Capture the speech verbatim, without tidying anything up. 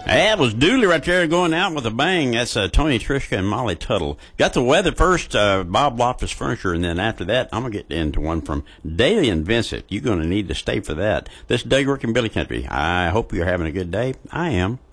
That was Dooley right there going out with a bang. That's uh, Tony Trischka and Molly Tuttle. Got the weather first, uh, Bob Loftus Furniture, and then after that, I'm going to get into one from Daly and Vincent. You're going to need to stay for that. This is Doug Rick and Billy Country. I hope you're having a good day. I am.